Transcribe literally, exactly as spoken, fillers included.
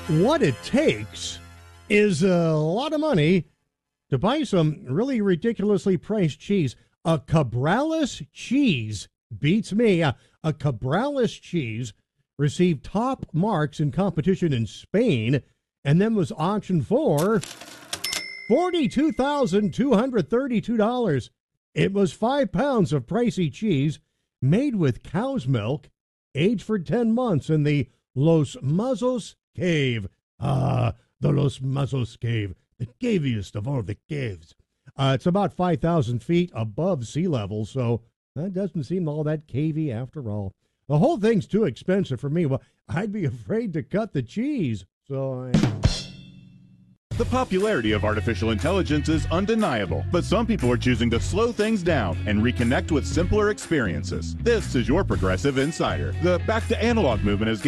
What it takes is a lot of money to buy some really ridiculously priced cheese. A Cabrales cheese beats me. A, a Cabrales cheese received top marks in competition in Spain and then was auctioned for forty-two thousand two hundred thirty-two dollars. It was five pounds of pricey cheese made with cow's milk, aged for ten months in the Los Mazos Cave. Ah, the Los Mazos Cave, the caviest of all the caves. Uh, it's about five thousand feet above sea level, so that doesn't seem all that cavey after all. The whole thing's too expensive for me. Well, I'd be afraid to cut the cheese, so I... The popularity of artificial intelligence is undeniable, but some people are choosing to slow things down and reconnect with simpler experiences. This is your Progressive Insider. The Back to Analog movement is